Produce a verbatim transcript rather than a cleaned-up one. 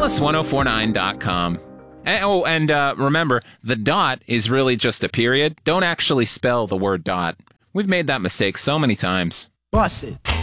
alice ten forty-nine dot com. And, oh, and uh, remember, the dot is really just a period. Don't actually spell the word dot. We've made that mistake so many times. Bust it.